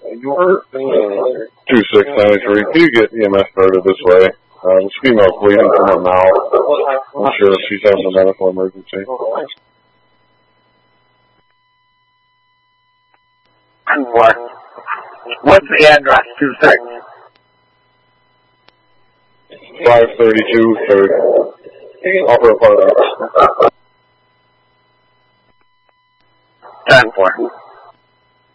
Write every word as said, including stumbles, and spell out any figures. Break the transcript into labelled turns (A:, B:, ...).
A: two six nine three. Can you get E M S started this way? Uh, this female's bleeding from her mouth. I'm sure she's having a medical emergency.
B: What? What's the address? Two six.
A: Five thirty-two third. Upper apartment.
B: Ten four.